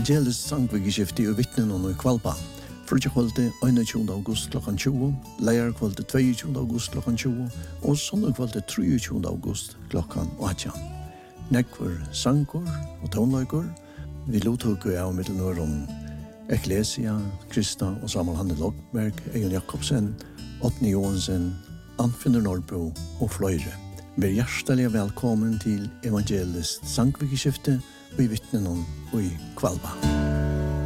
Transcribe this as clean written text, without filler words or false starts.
Evangelisk sangvikeskifte og vittnen og kvalpa. Frutja kvalitet 21. august klokkan 20, leier kvalitet 22. august klokkan 20, og sondag kvalitet 23. august klokkan 18. Nekvar sankor og tonlaikor, vi lottukker av mittelnøren Ecclesia, Krista og Samuel Hanne Lokberg, Egil Jakobsen, Otni Johansen, Anfinner Norrbo og fløyre. Vær hjertelig velkommen til Evangelisk sangvikeskifte og i vittnen og i kvalpa.